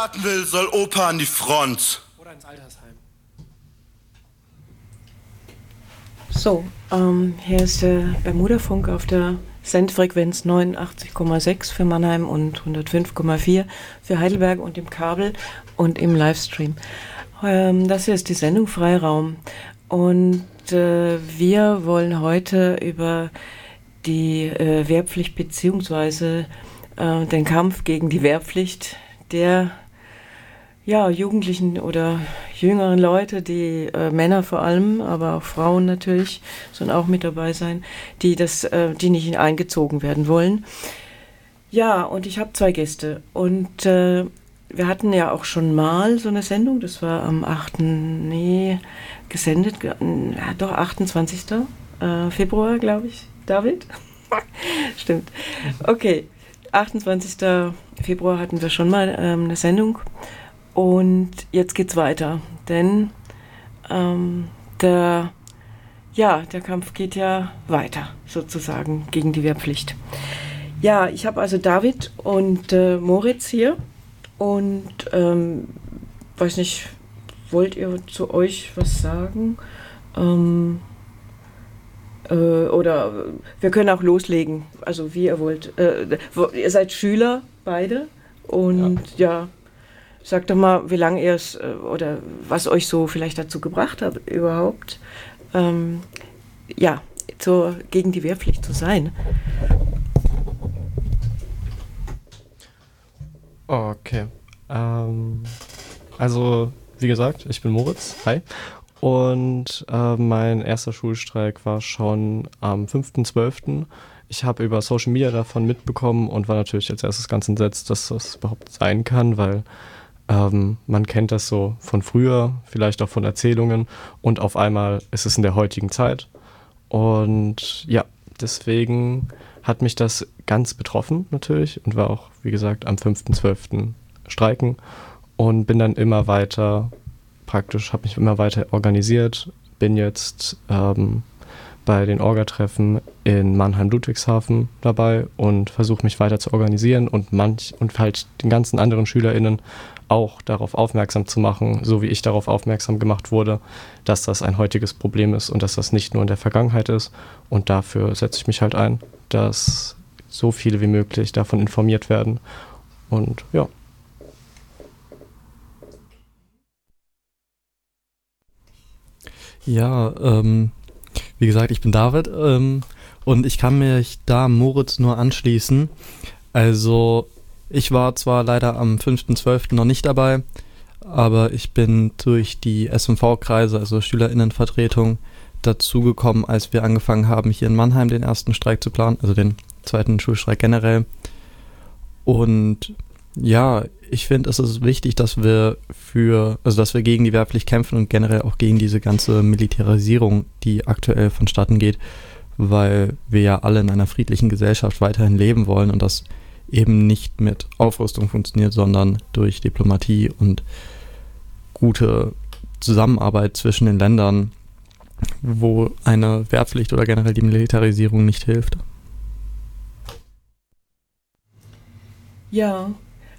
heiraten will, soll Opa an die Front. Oder ins Altersheim. So, hier ist der Bermuda-Funk auf der Sendfrequenz 89,6 für Mannheim und 105,4 für Heidelberg und im Kabel und im Livestream. Das hier ist die Sendung Freiraum und wir wollen heute über die Wehrpflicht bzw. den Kampf gegen die Wehrpflicht der Jugendlichen oder jüngeren Leute, die Männer vor allem, aber auch Frauen natürlich, sollen auch mit dabei sein, die nicht eingezogen werden wollen. Ja, und ich habe 2 Gäste und wir hatten ja auch schon mal so eine Sendung, das war am 28. Februar, glaube ich, David? Stimmt. Okay, 28. Februar hatten wir schon mal eine Sendung. Und jetzt geht's weiter, denn der Kampf geht ja weiter, sozusagen, gegen die Wehrpflicht. Ja, ich habe also David und Moritz hier und weiß nicht, wollt ihr zu euch was sagen? Oder wir können auch loslegen, also wie ihr wollt. Ihr seid Schüler, beide, und ja. Sagt doch mal, wie lange ihr es oder was euch so vielleicht dazu gebracht hat, überhaupt gegen die Wehrpflicht zu sein. Okay. Also, wie gesagt, ich bin Moritz. Hi. Und mein erster Schulstreik war schon am 5.12. Ich habe über Social Media davon mitbekommen und war natürlich als erstes ganz entsetzt, dass das überhaupt sein kann, weil man kennt das so von früher, vielleicht auch von Erzählungen und auf einmal ist es in der heutigen Zeit. Und ja, deswegen hat mich das ganz betroffen natürlich und war auch, wie gesagt, am 5.12. streiken und bin dann immer weiter, habe mich immer weiter organisiert, bin jetzt bei den Orga-Treffen in Mannheim-Ludwigshafen dabei und versuche mich weiter zu organisieren und halt den ganzen anderen SchülerInnen auch darauf aufmerksam zu machen, so wie ich darauf aufmerksam gemacht wurde, dass das ein heutiges Problem ist und dass das nicht nur in der Vergangenheit ist. Und dafür setze ich mich halt ein, dass so viele wie möglich davon informiert werden. Und ja. Ja, wie gesagt, ich bin David und ich kann mich da Moritz nur anschließen. Also ich war zwar leider am 5.12. noch nicht dabei, aber ich bin durch die SMV-Kreise, also SchülerInnenvertretung, dazugekommen, als wir angefangen haben, hier in Mannheim den ersten Streik zu planen, also den zweiten Schulstreik generell. Und ja, ich finde, es ist wichtig, dass wir gegen die Wehrpflicht kämpfen und generell auch gegen diese ganze Militarisierung, die aktuell vonstatten geht, weil wir ja alle in einer friedlichen Gesellschaft weiterhin leben wollen und das eben nicht mit Aufrüstung funktioniert, sondern durch Diplomatie und gute Zusammenarbeit zwischen den Ländern, wo eine Wehrpflicht oder generell die Militarisierung nicht hilft. Ja,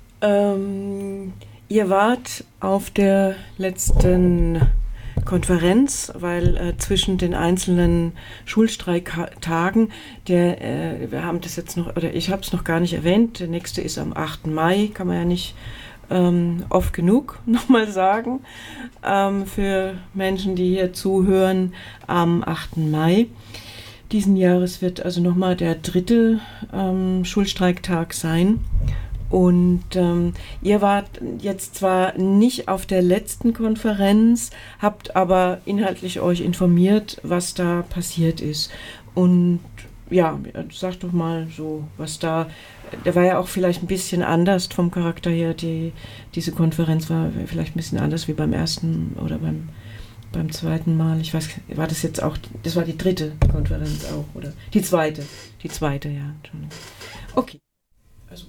ihr wart auf der letzten Konferenz, weil zwischen den einzelnen Schulstreiktagen, wir haben das jetzt noch, oder ich habe es noch gar nicht erwähnt, der nächste ist am 8. Mai, kann man ja nicht oft genug nochmal sagen, für Menschen, die hier zuhören, am 8. Mai. Diesen Jahres wird also nochmal der 3. Schulstreiktag sein. Und ihr wart jetzt zwar nicht auf der letzten Konferenz, habt aber inhaltlich euch informiert, was da passiert ist. Und ja, sag doch mal so, der war ja auch vielleicht ein bisschen anders vom Charakter her, diese Konferenz war vielleicht ein bisschen anders wie beim ersten oder beim zweiten Mal. Ich weiß, war das jetzt auch, das war die 3. Konferenz auch, oder? Die zweite, ja, Entschuldigung. Okay. Also.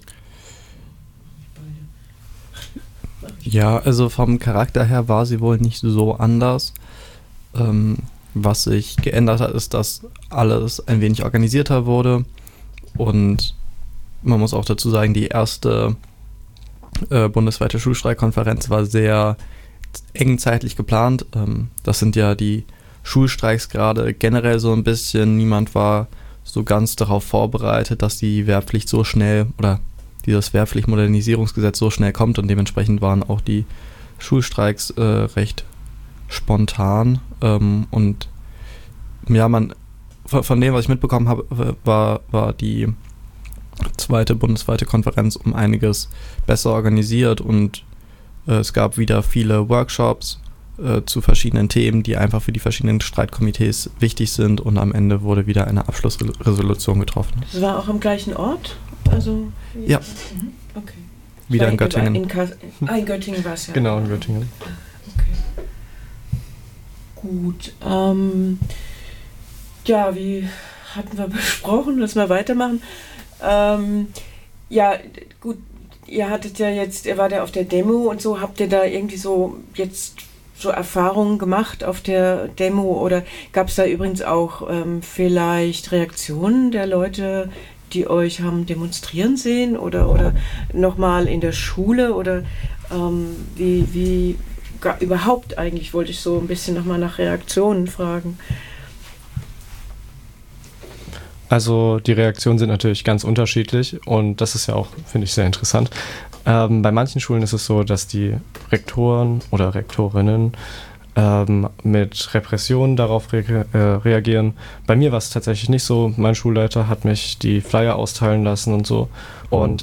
Ja, also vom Charakter her war sie wohl nicht so anders. Was sich geändert hat, ist, dass alles ein wenig organisierter wurde und man muss auch dazu sagen, die erste bundesweite Schulstreikkonferenz war sehr eng zeitlich geplant. Das sind ja die Schulstreiks gerade generell so ein bisschen. Niemand war so ganz darauf vorbereitet, dass die Wehrpflicht so schnell oder dieses Wehrpflichtmodernisierungsgesetz so schnell kommt, und dementsprechend waren auch die Schulstreiks recht spontan. Und ja, von dem, was ich mitbekommen habe, war die zweite bundesweite Konferenz um einiges besser organisiert, und es gab wieder viele Workshops zu verschiedenen Themen, die einfach für die verschiedenen Streitkomitees wichtig sind, und am Ende wurde wieder eine Abschlussresolution getroffen. Das war auch am gleichen Ort? Also, ja. Okay. Wieder in Göttingen. In Göttingen war es ja. Genau, in Göttingen. Okay. Gut. Ja, wie hatten wir besprochen? Lass mal weitermachen. Ja, gut. Ihr wart ja auf der Demo und so. Habt ihr da irgendwie so jetzt so Erfahrungen gemacht auf der Demo, oder gab es da übrigens auch vielleicht Reaktionen der Leute, die euch haben demonstrieren sehen, oder nochmal in der Schule, oder wie überhaupt eigentlich, wollte ich so ein bisschen nochmal nach Reaktionen fragen. Also die Reaktionen sind natürlich ganz unterschiedlich, und das ist ja auch, finde ich, sehr interessant. Bei manchen Schulen ist es so, dass die Rektoren oder Rektorinnen mit Repressionen darauf reagieren. Bei mir war es tatsächlich nicht so. Mein Schulleiter hat mich die Flyer austeilen lassen und so. Und